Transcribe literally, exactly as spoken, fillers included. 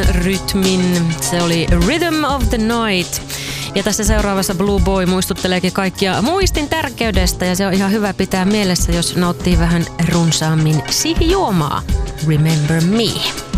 rytmin. Se oli Rhythm of the Night. Ja tässä seuraavassa Blue Boy muistutteleekin kaikkia muistin tärkeydestä ja se on ihan hyvä pitää mielessä, jos nauttii vähän runsaammin siivijuomaa. Remember me.